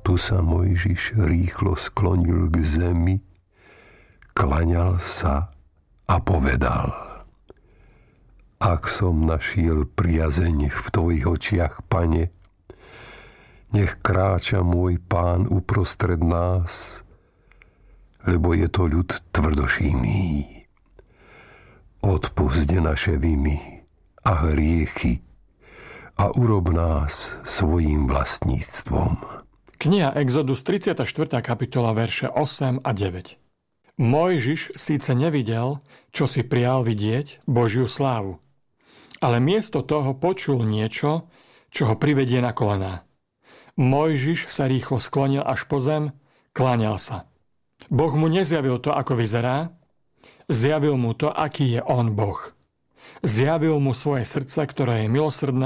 Tu sa Mojžiš rýchlo sklonil k zemi, klaňal sa a povedal: Ak som našiel priazeň v tvojich očiach, Pane, nech kráča môj Pán uprostred nás, lebo je to ľud tvrdošíjný. Odpusť naše viny a hriechy a urob nás svojím vlastníctvom. Kniha Exodus 34. kapitola verše 8 a 9. Mojžiš síce nevidel, čo si prial vidieť, Božiu slávu, ale miesto toho počul niečo, čo ho privedie na kolená. Mojžiš sa rýchlo sklonil až po zem, kláňal sa. Boh mu nezjavil to, ako vyzerá, zjavil mu to, aký je on Boh. Zjavil mu svoje srdce, ktoré je milosrdné